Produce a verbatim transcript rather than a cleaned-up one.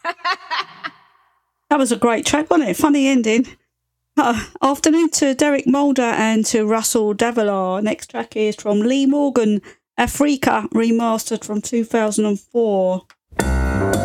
That was a great track, wasn't it? Funny ending. Uh, afternoon to Derek Mulder and to Russell Davilar. Next track is from Lee Morgan, Africa, remastered from two thousand four.